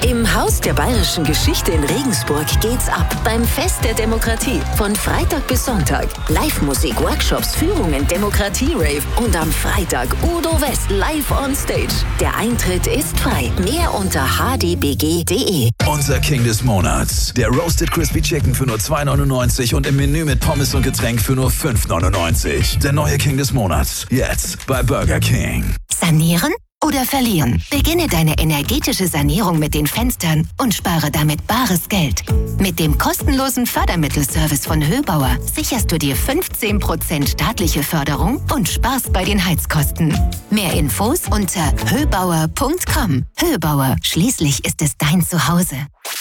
Im Haus der Bayerischen Geschichte in Regensburg geht's ab beim Fest der Demokratie. Von Freitag bis Sonntag. Live-Musik, Workshops, Führungen, Demokratie-Rave und am Freitag Udo West live on stage. Der Eintritt ist frei. Mehr unter hdbg.de. Unser King des Monats. Der Roasted Crispy Chicken für nur 2,99 und im Menü mit Pommes und Getränk für nur 5,99. Der neue King des Monats. Jetzt bei Burger King. Sanieren oder verlieren? Beginne deine energetische Sanierung mit den Fenstern und spare damit bares Geld. Mit dem kostenlosen Fördermittelservice von Höbauer sicherst du dir 15% staatliche Förderung und sparst bei den Heizkosten. Mehr Infos unter höbauer.com. Höbauer, schließlich ist es dein Zuhause.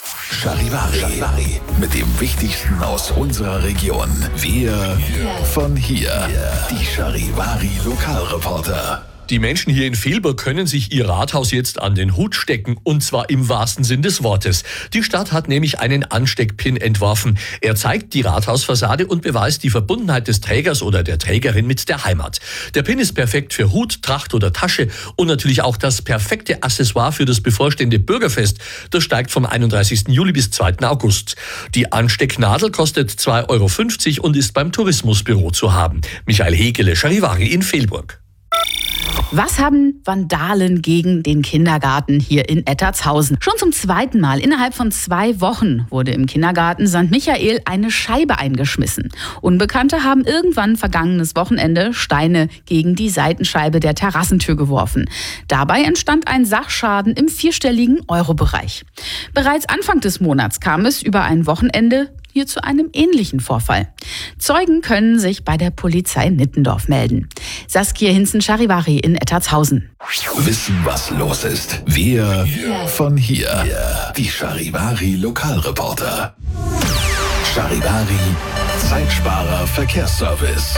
Charivari. Mit dem Wichtigsten aus unserer Region. Wir von hier. Die Charivari Lokalreporter. Die Menschen hier in Velburg können sich ihr Rathaus jetzt an den Hut stecken, und zwar im wahrsten Sinn des Wortes. Die Stadt hat nämlich einen Ansteckpin entworfen. Er zeigt die Rathausfassade und beweist die Verbundenheit des Trägers oder der Trägerin mit der Heimat. Der Pin ist perfekt für Hut, Tracht oder Tasche und natürlich auch das perfekte Accessoire für das bevorstehende Bürgerfest. Das steigt vom 31. Juli bis 2. August. Die Anstecknadel kostet 2,50 € und ist beim Tourismusbüro zu haben. Michael Hegele, Charivari in Velburg. Was haben Vandalen gegen den Kindergarten hier in Ettertshausen? Schon zum zweiten Mal innerhalb von 2 Wochen wurde im Kindergarten St. Michael eine Scheibe eingeschmissen. Unbekannte haben irgendwann vergangenes Wochenende Steine gegen die Seitenscheibe der Terrassentür geworfen. Dabei entstand ein Sachschaden im 4-stelligen Euro-Bereich. Bereits Anfang des Monats kam es über ein Wochenende hier zu einem ähnlichen Vorfall. Zeugen können sich bei der Polizei Nittendorf melden. Saskia Hinzen-Charivari in Ettertshausen. Wissen, was los ist. Wir von hier. Die Charivari Lokalreporter. Charivari Zeitsparer Verkehrsservice.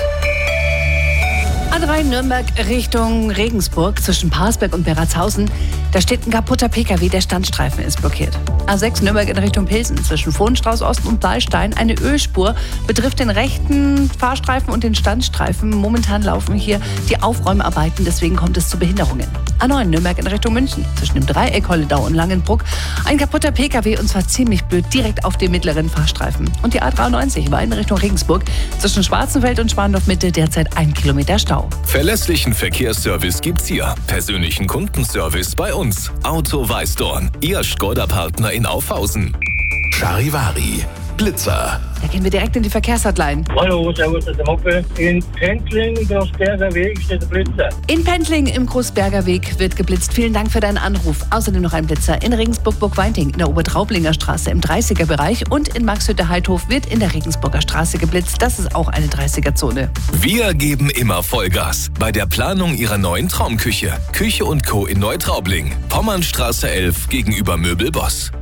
A3 Nürnberg Richtung Regensburg zwischen Parsberg und Beratshausen. Da steht ein kaputter PKW, der Standstreifen ist blockiert. A6 Nürnberg in Richtung Pilsen zwischen Vohenstrauß Ost und Bleestein. Eine Ölspur betrifft den rechten Fahrstreifen und den Standstreifen. Momentan laufen hier die Aufräumarbeiten, deswegen kommt es zu Behinderungen. A9 Nürnberg in Richtung München zwischen dem Dreieck Holledau und Langenbruck. Ein kaputter PKW und zwar ziemlich blöd direkt auf dem mittleren Fahrstreifen. Und die A93 war in Richtung Regensburg zwischen Schwarzenfeld und Schwandorf Mitte derzeit 1 Kilometer Stau. Verlässlichen Verkehrsservice gibt's hier. Persönlichen Kundenservice bei uns. Auto Weißdorn, Ihr Škoda-Partner in Aufhausen. Charivari Blitzer. Da gehen wir direkt in die Verkehrshotline. Hallo, servus, das ist der Moppe. In Pendling, Großberger Weg, steht der Blitzer. In Pendling im Großberger Weg wird geblitzt. Vielen Dank für deinen Anruf. Außerdem noch ein Blitzer in Regensburg-Burgweinting in der Obertraublinger Straße im 30er-Bereich und in Maxhütte-Heidhof wird in der Regensburger Straße geblitzt. Das ist auch eine 30er-Zone. Wir geben immer Vollgas bei der Planung Ihrer neuen Traumküche. Küche & Co. in Neutraubling. Pommernstraße 11 gegenüber Möbelboss.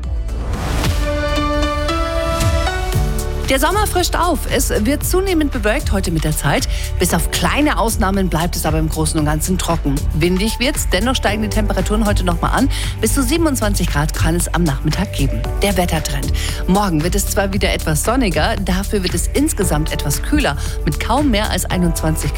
Der Sommer frischt auf. Es wird zunehmend bewölkt heute mit der Zeit. Bis auf kleine Ausnahmen bleibt es aber im Großen und Ganzen trocken. Windig wird's, dennoch steigen die Temperaturen heute nochmal an. Bis zu 27 Grad kann es am Nachmittag geben. Der Wettertrend. Morgen wird es zwar wieder etwas sonniger, dafür wird es insgesamt etwas kühler mit kaum mehr als 21 Grad.